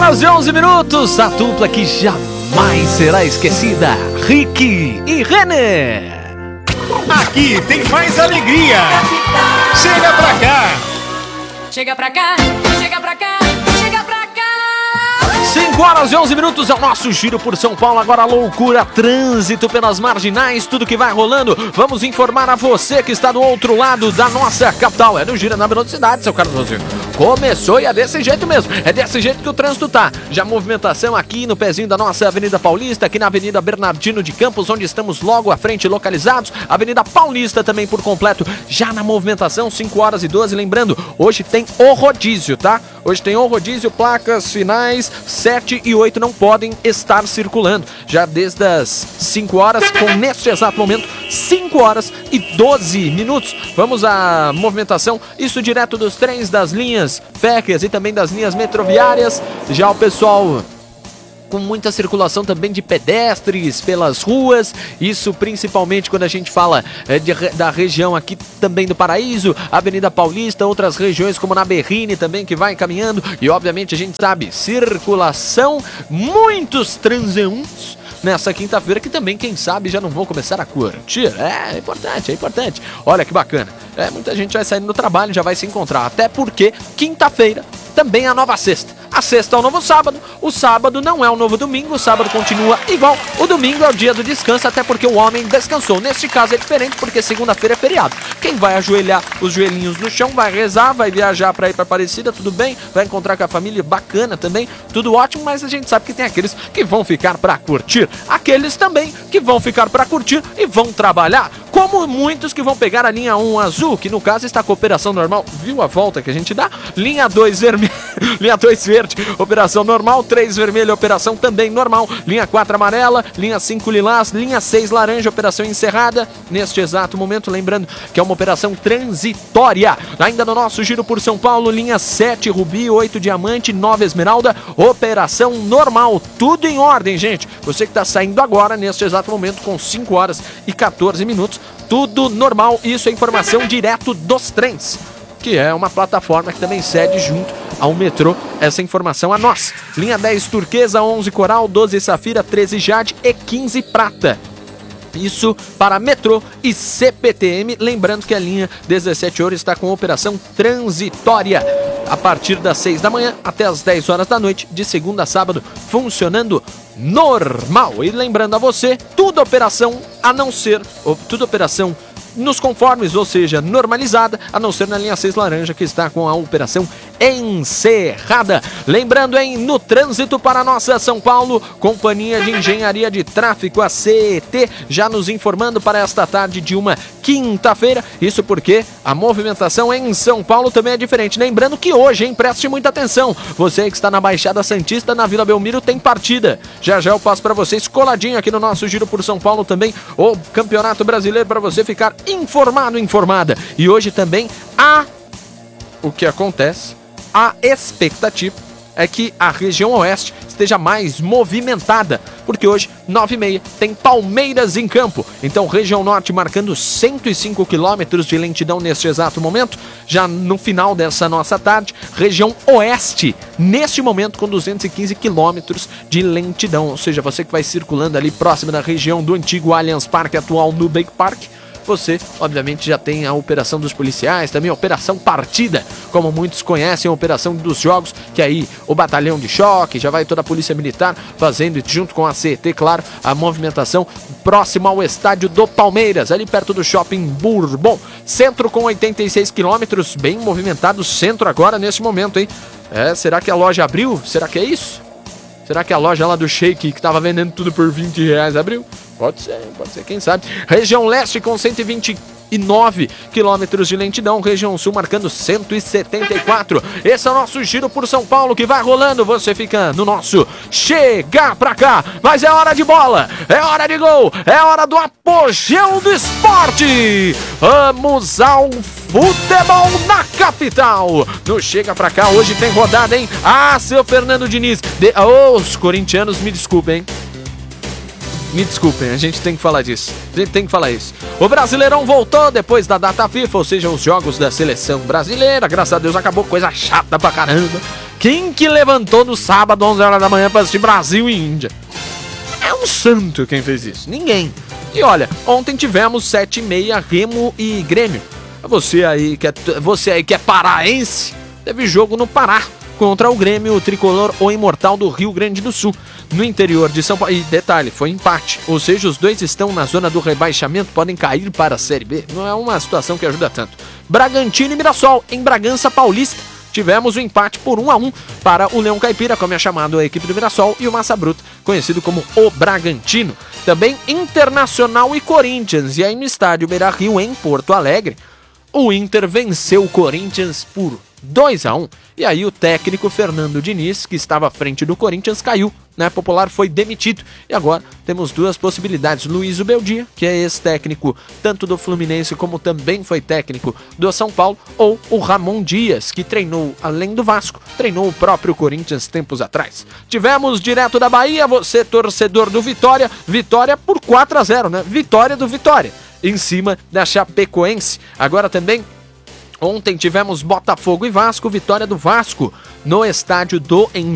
horas e 11 minutos, a dupla que jamais será esquecida, Rick e Renner. Aqui tem mais alegria. Chega pra cá. Chega pra cá, chega pra cá, chega pra cá. 5 horas e 11 minutos é o nosso giro por São Paulo. Agora loucura, trânsito pelas marginais, tudo que vai rolando. Vamos informar a você que está do outro lado da nossa capital. É no Gira na Velocidade, seu Carlos Rosinho. Começou e é desse jeito mesmo. É desse jeito que o trânsito tá. Já movimentação aqui no pezinho da nossa Avenida Paulista, aqui na Avenida Bernardino de Campos, onde estamos logo à frente localizados. Avenida Paulista também por completo. Já na movimentação, 5 horas e 12. Lembrando, hoje tem o rodízio, tá? Hoje tem o rodízio, placas finais 7 e 8 não podem estar circulando. Já desde as 5 horas, com neste exato momento, 5 horas e 12 minutos. Vamos à movimentação, isso direto dos trens das linhas férreas e também das linhas metroviárias. Já o pessoal com muita circulação também de pedestres pelas ruas, isso principalmente quando a gente fala da região aqui também do Paraíso, Avenida Paulista, outras regiões como na Berrine também que vai caminhando e obviamente a gente sabe, circulação, muitos transeuntes nessa quinta-feira que também, quem sabe, já não vão começar a curtir. É importante, é importante. Olha que bacana. Muita gente vai saindo do trabalho, já vai se encontrar, até porque quinta-feira também é a nova sexta. A sexta é o novo sábado, o sábado não é o novo domingo, o sábado continua igual, o domingo é o dia do descanso, até porque o homem descansou. Neste caso é diferente, porque segunda-feira é feriado. Quem vai ajoelhar os joelhinhos no chão, vai rezar, vai viajar para ir para Aparecida, tudo bem, vai encontrar com a família, bacana também, tudo ótimo, mas a gente sabe que tem aqueles que vão ficar para curtir, aqueles também que vão ficar para curtir e vão trabalhar, como muitos que vão pegar a linha 1 azul, que no caso está com operação normal, viu a volta que a gente dá? Linha 2 vermelho, linha 2 verde, operação normal, 3 vermelho, operação também normal, linha 4 amarela, linha 5 lilás, linha 6 laranja, operação encerrada neste exato momento, lembrando que é uma operação transitória. Ainda no nosso giro por São Paulo, linha 7 rubi, 8 diamante, 9 esmeralda, operação normal, tudo em ordem, gente. Você que está saindo agora neste exato momento com 5 horas e 14 minutos, tudo normal, isso é informação direto dos trens, que é uma plataforma que também cede junto ao metrô essa informação a nós. Linha 10 turquesa, 11 coral, 12 safira, 13 jade e 15 prata. Isso para metrô e CPTM, lembrando que a linha 17 horas está com operação transitória a partir das 6 da manhã até as 10 horas da noite, de segunda a sábado, funcionando normal. E lembrando a você, tudo operação a não ser, tudo operação nos conformes, ou seja, normalizada, a não ser na linha 6 laranja, que está com a operação encerrada. Lembrando, no trânsito para nossa São Paulo, Companhia de Engenharia de Tráfego, a CET, já nos informando para esta tarde de uma quinta-feira, isso porque a movimentação em São Paulo também é diferente. Lembrando que hoje, preste muita atenção, você que está na Baixada Santista, na Vila Belmiro, tem partida. Já eu passo para vocês, coladinho aqui no nosso Giro por São Paulo também, o Campeonato Brasileiro, para você ficar informado, informada. E hoje também o que acontece, a expectativa é que a região oeste esteja mais movimentada, porque hoje, 9h30, tem Palmeiras em campo. Então, região norte marcando 105 quilômetros de lentidão neste exato momento. Já no final dessa nossa tarde, região oeste, neste momento, com 215 quilômetros de lentidão. Ou seja, você que vai circulando ali próximo da região do antigo Allianz Parque, atual Nubank Park, você, obviamente, já tem a operação dos policiais, também a operação partida, como muitos conhecem, a operação dos jogos, que aí o batalhão de choque, já vai toda a polícia militar fazendo, junto com a CET, claro, a movimentação próxima ao estádio do Palmeiras, ali perto do Shopping Bourbon. Centro com 86 quilômetros, bem movimentado o centro agora, nesse momento, hein? Será que a loja abriu? Será que é isso? Será que a loja lá do Shake, que estava vendendo tudo por R$20, abriu? Pode ser, quem sabe. Região leste com 129 quilômetros de lentidão, região sul marcando 174. Esse é o nosso giro por São Paulo que vai rolando, você fica no nosso Chega Pra Cá. Mas é hora de bola, é hora de gol, é hora do apogeu do esporte. Vamos ao futebol na capital. No Chega Pra Cá, hoje tem rodada, hein? Seu Fernando Diniz. Os corintianos, me desculpem, hein? Me desculpem, a gente tem que falar disso. A gente tem que falar isso. O Brasileirão voltou depois da data FIFA, ou seja, os jogos da seleção brasileira. Graças a Deus acabou, coisa chata pra caramba. Quem que levantou no sábado, 11 horas da manhã, pra assistir Brasil e Índia? É um santo quem fez isso. Ninguém. E olha, ontem tivemos 7h30 Remo e Grêmio. Você aí que é paraense, teve jogo no Pará contra o Grêmio, o tricolor, o imortal do Rio Grande do Sul, no interior de São Paulo. E detalhe, foi empate, ou seja, os dois estão na zona do rebaixamento, podem cair para a Série B. Não é uma situação que ajuda tanto. Bragantino e Mirassol, em Bragança Paulista, tivemos o empate por 1-1 para o Leão Caipira, como é chamado a equipe do Mirassol, e o Massa Bruta, conhecido como o Bragantino. Também Internacional e Corinthians, e aí no estádio Beira-Rio, em Porto Alegre, o Inter venceu o Corinthians por 2-1. E aí o técnico Fernando Diniz, que estava à frente do Corinthians, caiu, né? Popular foi demitido. E agora temos duas possibilidades. Luiz Beldia, que é ex-técnico tanto do Fluminense como também foi técnico do São Paulo, ou o Ramon Dias, que treinou, além do Vasco, treinou o próprio Corinthians tempos atrás. Tivemos direto da Bahia, você torcedor do Vitória, vitória por 4-0, né? Vitória do Vitória, em cima da Chapecoense. Agora também, ontem tivemos Botafogo e Vasco, vitória do Vasco no estádio do